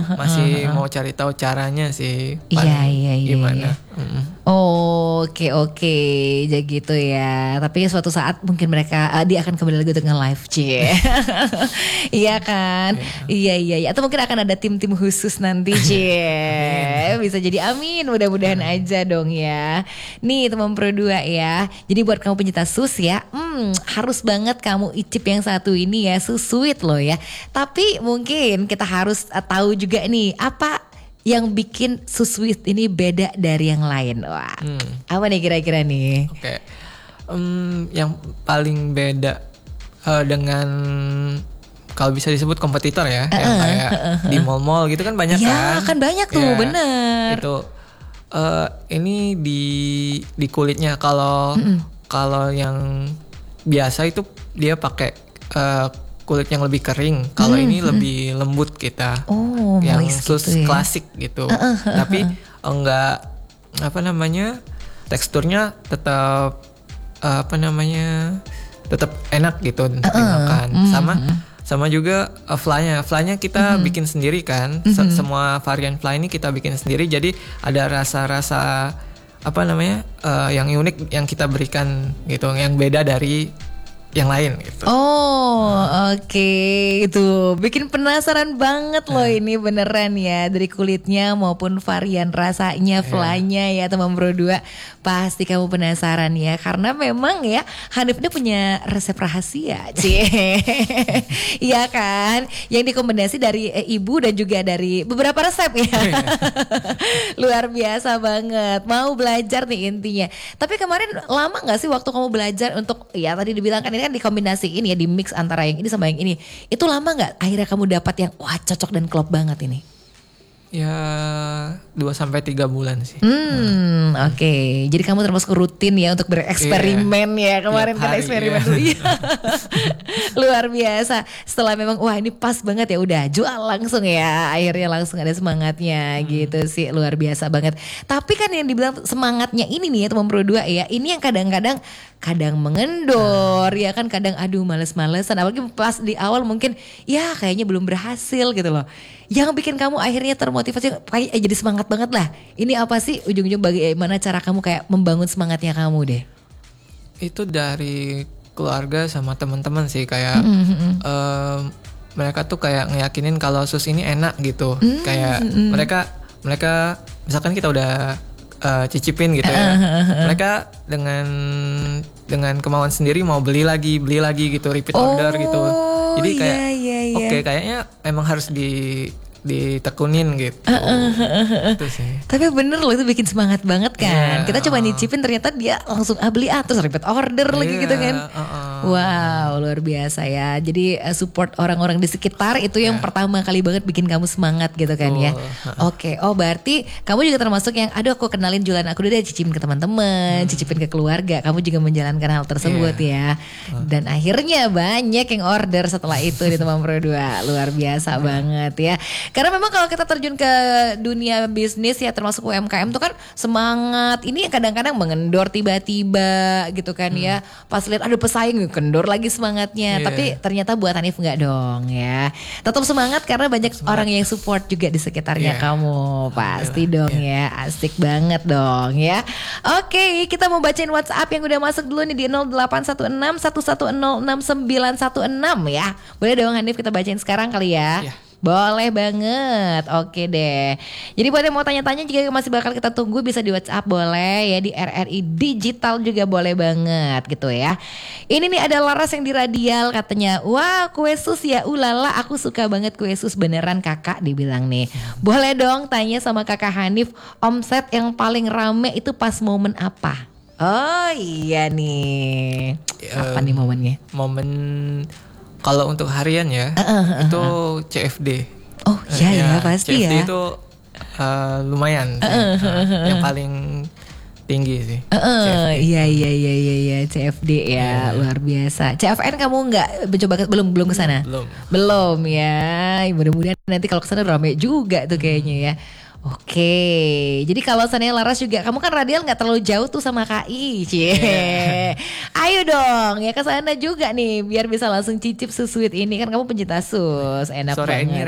masih mau cari tahu caranya sih. Iya. Gimana? Oke, jadi gitu ya. Tapi suatu saat mungkin dia akan kembali lagi untuk nge-live, Cie. Iya kan? Iya. Atau mungkin akan ada tim-tim khusus nanti, Cie. Bisa jadi amin, mudah-mudahan aja dong ya. Nih teman Pro 2 ya. Jadi buat kamu pencinta sus ya, harus banget kamu icip yang satu ini ya, sus sweet loh ya. Tapi mungkin kita harus tahu juga nih, apa yang bikin sus sweet ini beda dari yang lain. Wah, apa nih kira-kira nih? Oke. Yang paling beda dengan kalau bisa disebut kompetitor ya, yang kayak di mall-mall gitu kan banyak kan? Ya kan banyak tuh, bener. Itu ini di kulitnya. Kalau yang biasa itu dia pakai kulit yang lebih kering. Kalau ini lebih lembut kita. Oh, yang moist sus gitu ya. klasik gitu. Tapi enggak teksturnya tetap tetap enak gitu untuk dimakan. Sama juga fly-nya kita bikin sendiri kan. Semua varian fly ini kita bikin sendiri. Jadi ada rasa-rasa yang unik yang kita berikan gitu, yang beda dari yang lain gitu. Oke. Itu bikin penasaran banget loh ini beneran ya, dari kulitnya maupun varian rasanya, fly-nya ya teman Pro 2. Pasti kamu penasaran ya, karena memang ya Hanif ini punya resep rahasia, Cie. Iya kan? Yang dikombinasi dari ibu dan juga dari beberapa resep ya. Luar biasa banget. Mau belajar nih intinya. Tapi kemarin lama gak sih waktu kamu belajar untuk, ya tadi dibilang kan ini kan dikombinasiin ya, di mix antara yang ini sama yang ini. Itu lama gak akhirnya kamu dapat yang wah cocok dan klop banget ini? Ya 2-3 bulan sih. Oke. Jadi kamu termasuk rutin ya untuk bereksperimen ya. Kemarin kan eksperimen dulu. Luar biasa. Setelah memang wah ini pas banget ya, udah jual langsung ya. Akhirnya langsung ada semangatnya gitu sih. Luar biasa banget. Tapi kan yang dibilang semangatnya ini nih ya teman Pro 2 ya. Ini yang kadang mengendor ya kan, kadang aduh males-malesan. Apalagi pas di awal mungkin ya kayaknya belum berhasil gitu loh. Yang bikin kamu akhirnya termotivasi kayak jadi semangat banget lah. Ini apa sih ujung-ujung bagaimana cara kamu kayak membangun semangatnya kamu deh? Itu dari keluarga sama teman-teman sih, kayak mereka tuh kayak ngeyakinin kalau sus ini enak gitu. Kayak mereka misalkan kita udah cicipin gitu ya. Mereka dengan kemauan sendiri mau beli lagi gitu, repeat order gitu. Jadi kayak oke, kayaknya emang harus ditekunin gitu. Itu sih. Tapi bener loh, itu bikin semangat banget kan. Kita coba nyicipin ternyata dia langsung beli terus repeat order lagi gitu kan. Wow, luar biasa ya. Jadi support orang-orang di sekitar itu yang pertama kali banget bikin kamu semangat gitu kan ya. Oke, berarti kamu juga termasuk yang aduh aku kenalin jualan aku deh, cicipin ke teman-teman, cicipin ke keluarga. Kamu juga menjalankan hal tersebut ya. Dan akhirnya banyak yang order setelah itu di teman Pro 2. Luar biasa banget ya. Karena memang kalau kita terjun ke dunia bisnis ya, termasuk UMKM tuh kan semangat ini kadang-kadang mengendor tiba-tiba gitu kan ya. Pas lihat ada pesaing kendor lagi semangatnya. Tapi ternyata buat Hanif enggak dong ya. Tetap semangat karena banyak orang yang support juga di sekitarnya kamu. Pasti dong ya. Asik banget dong ya. Oke, kita mau bacain WhatsApp yang udah masuk dulu nih di 0816 1106 9916 ya. Boleh dong Hanif kita bacain sekarang kali ya. Boleh banget. Oke deh. Jadi buat yang mau tanya-tanya juga masih bakal kita tunggu, bisa di WhatsApp boleh ya, di RRI Digital juga boleh banget gitu ya. Ini nih ada Laras yang di Radial katanya, wah kue sus ya, ulala aku suka banget kue sus beneran kakak, dibilang nih. Boleh dong tanya sama kakak Hanif, omset yang paling rame itu pas momen apa? Oh iya nih. Apa nih momennya? Momen kalau untuk harian ya, itu CFD. Oh iya ya, pasti CFD ya. CFD itu lumayan sih. Yang paling tinggi sih. Iya CFD ya, luar biasa. CFN kamu nggak mencoba belum kesana? Belum ya. Mudah-mudahan nanti kalau kesana rame juga tuh kayaknya ya. Oke, jadi kalau seandainya Laras juga, kamu kan Radial nggak terlalu jauh tuh sama KI, Ayo dong ya ke sana juga nih, biar bisa langsung cicip sus sweet ini, kan kamu pencinta sus, enak Sore banget. ini